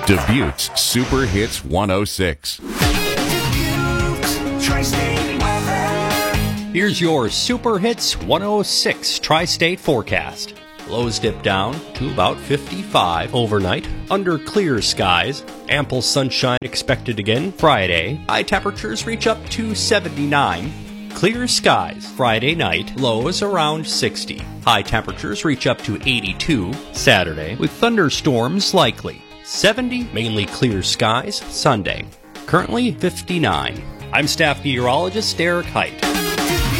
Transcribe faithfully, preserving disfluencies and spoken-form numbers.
Dubuque's Super Hits one oh six. Here's your Super Hits one oh six Tri-State forecast. Lows dip down to about fifty-five overnight, under clear skies. Ample sunshine expected again Friday. High temperatures reach up to seventy-nine. Clear skies Friday night, lows around sixty. High temperatures reach up to eighty-two Saturday, with thunderstorms likely. seventy, mainly clear skies Sunday. Currently fifty-nine. I'm staff meteorologist Derek Height.